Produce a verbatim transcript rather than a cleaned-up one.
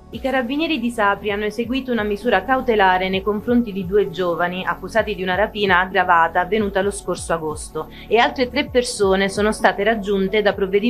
I carabinieri di Sapri hanno eseguito una misura cautelare nei confronti di due giovani accusati di una rapina aggravata avvenuta lo scorso agosto e altre tre persone sono state raggiunte da provvedimenti